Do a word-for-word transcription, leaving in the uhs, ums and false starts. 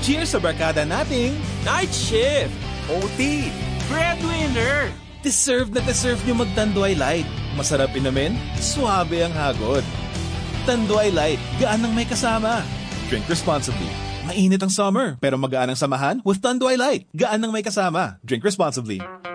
Cheers sa barkada nating Night Shift! O T! Breadwinner! deserve na deserve nyo mag-Tanduay Light. Masarap inamin, suabe ang hagod. Tanduay Light, gaan ng may kasama. Drink responsibly. Mainit ang summer, pero magaan ang samahan with Tanduay Light. Gaan ng may kasama. Drink responsibly.